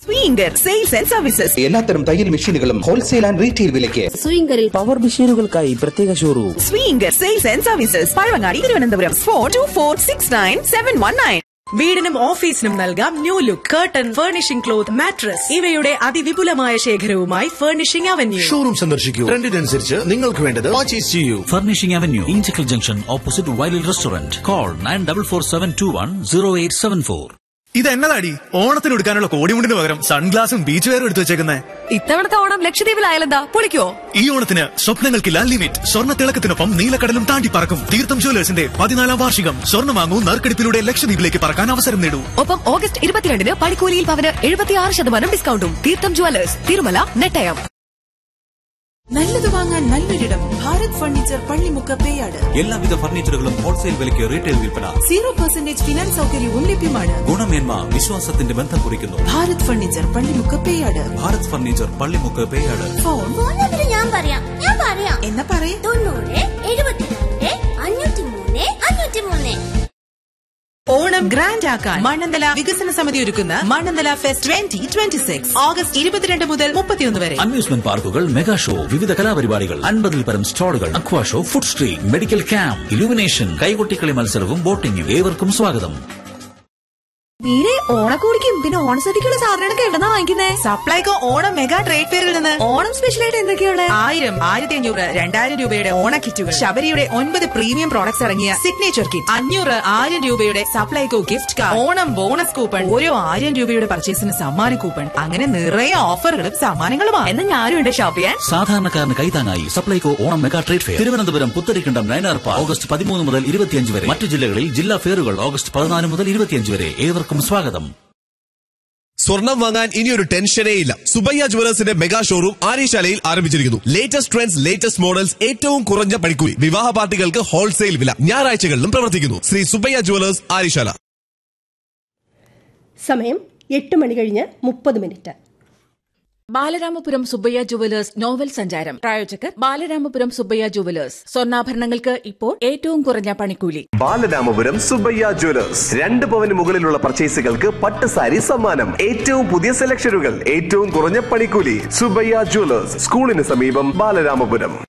Swinger sales and services. എല്ലാത്തരം തയ്യൽ മെഷീനുകളും ഹോൾസെയിൽ ആൻഡ് റീറ്റെയിൽ വിലയ്ക്ക്. സ്വിംഗറിൽ പവർ മെഷീനുകൾക്കായി പ്രത്യേക showroom. Swinger sales and services, Pazhavangadi, Thiruvananthapuram. 42469679. വീടിനും ഓഫീസിനും നൽകാം new look. Curtain, furnishing cloth, mattress ഇവയുടെ അതിവിപുലമായ ശേഖരവുമായി ഫർണിഷിംഗ് അവന്യൂ. ഷോറൂം സന്ദർശിക്കൂ. ട്രെൻഡിനനുസരിച്ച് നിങ്ങൾക്ക് വേണ്ടത് പർച്ചേസ് ചെയ്യൂ. Furnishing Avenue, Inchikal Junction, opposite Wiley Restaurant. Call 9447210874. ഇത് എന്നതാടി ഓണത്തിന് എടുക്കാനുള്ള കോടിമുണ്ടിന് പകരം സൺഗ്ലാസും ബീച്ച് വെയറും എടുത്തു വെച്ചേക്കുന്നേ? ഇത്തവണത്തെ ഓണം ലക്ഷദ്വീപിലായാലെന്താ, പൊളിക്കോ? ഈ ഓണത്തിന് സ്വപ്നങ്ങൾക്കില്ല ലിമിറ്റ്. സ്വർണ്ണ തിളക്കത്തിനൊപ്പം നീലക്കടലും താണ്ടി പറക്കും. തീർത്ഥം ജ്വല്ലേഴ്സിന്റെ 14ാം വാർഷികം. സ്വർണ്ണം വാങ്ങൂ, നറുക്കെടുപ്പിലൂടെ ലക്ഷദ്വീപിലേക്ക് പറക്കാൻ അവസരം നേടൂ. ഒപ്പം ഓഗസ്റ്റ് 22-ന് പണിക്കൂലിയിൽ പവന് 76% ഡിസ്കൗണ്ടും. തീർത്ഥം ജ്വല്ലേഴ്സ്, തിരുമല, നെട്ടയം. നല്ലത് വാങ്ങാൻ നല്ലൊരിടം. ഭാരത് ഫർണിച്ചർ, പള്ളിമുക്ക്, പേയാട്. എല്ലാവിധ ഫർണിച്ചറുകളും ഹോൾസെയിൽ വിലയ്ക്ക് റീറ്റെയിൽ വിൽപ്പന. 0% ഫിനാൻസ് സൗകര്യവും ലഭ്യമാണ്. ഗുണമേന്മ വിശ്വാസത്തിന്റെ ബന്ധം കുറിക്കുന്നു. Bharat furniture, Pallimukku, Peyad. Bharat furniture, Pallimukku, Peyad. Phone ഞാൻ പറയാം എന്നാ പറയേ. 90 72 503 503. ഓണം ഗ്രാൻഡ് ആക്കാൻ മണ്ണന്തല വികസന സമിതി ഒരുക്കുന്ന മണ്ണന്തല ഫെസ്റ്റ് 2026 ഓഗസ്റ്റ് 22 മുതൽ 31 വരെ. അമ്യൂസ്മെന്റ് പാർക്കുകൾ, മെഗാ ഷോ, വിവിധ കലാപരിപാടികൾ, 50-ൽ പരം സ്റ്റാളുകൾ, അക്വാ show, food street, medical camp, illumination, കൈകൊട്ടിക്കളി മത്സരവും ബോട്ടിംഗും. ഏവർക്കും സ്വാഗതം. വീരെ ഓണക്കോടിക്കും പിന്നെ ഓണസദ്യക്കുള്ള സാധനങ്ങളൊക്കെ എവിടെന്നാ വാങ്ങിക്കുന്നേ? സപ്ലൈകോ ഓണം മെഗാ ട്രേഡ് ഫെയറിൽ നിന്ന്. ഓണം സ്പെഷ്യലായിട്ട് എന്തൊക്കെയുള്ള? 1000, 1500, 2000 രൂപയുടെ ഓണ കിറ്റുകൾ, ശബരിയുടെ 9 പ്രീമിയം പ്രോഡക്ട്സ് ഇറങ്ങിയ സിഗ്നേച്ചർ കിറ്റ്, 500, 1000 രൂപയുടെ Supplyco gift card, Onam bonus coupon, ഓരോ 1000 രൂപയുടെ പർച്ചേസിന് സമ്മാന കൂപ്പൺ, അങ്ങനെ നിറയെ ഓഫറുകളും സമ്മാനങ്ങളുമാണ്. എന്ന് ഞാനും ഉണ്ട് ഷോപ്പ് ചെയ്യാൻ. സാധാരണക്കാരന് കൈത്താങ്ങായി Supplyco Onam mega trade fair. Thiruvananthapuram Putharikandam Nayanar park August 13 മുതൽ 25 വരെ. മറ്റു ജില്ലകളിൽ ജില്ലാ ഫെയറുകൾ ഓഗസ്റ്റ് 14 മുതൽ 25 വരെ. ഏവർക്കും സ്വാഗതം. സ്വർണം വാങ്ങാൻ ഇനിയൊരു ടെൻഷനേ ഇല്ല. സുബയ്യ ജുവലേഴ്സിന്റെ മെഗാ ഷോറൂം ആര്യശാലയിൽ ആരംഭിച്ചിരിക്കുന്നു. ലേറ്റസ്റ്റ് ട്രെൻഡ്സ്, ലേറ്റസ്റ്റ് മോഡൽസ്, ഏറ്റവും കുറഞ്ഞ പണിക്കൂലി. വിവാഹ പാർട്ടികൾക്ക് ഹോൾസെയിൽ വില. ഞായറാഴ്ചകളിലും പ്രവർത്തിക്കുന്നു. ശ്രീ സുബയ്യ ജുവലേഴ്സ്, ആര്യശാല. സമയം 8 മണി കഴിഞ്ഞ് 30 minute. Balaramapuram Subbaiah jewellers novel സഞ്ചാരം. പ്രായോജകർ ബാലരാമപുരം സുബ്ബയ്യ ജുവലേഴ്സ്. സ്വർണ്ണാഭരണങ്ങൾക്ക് ഇപ്പോൾ ഏറ്റവും കുറഞ്ഞ പണിക്കൂലി. ബാലരാമപുരം സുബ്ബയ്യ ജുവലേഴ്സ്. 2 പവന് മുകളിലുള്ള പർച്ചേസുകൾക്ക് പട്ട് സാരി സമ്മാനം. ഏറ്റവും പുതിയ സെലക്ഷനുകൾ, ഏറ്റവും കുറഞ്ഞ പണിക്കൂലി. സുബ്ബയ്യ ജുവലേഴ്സ്, സ്കൂളിന് സമീപം, ബാലരാമപുരം.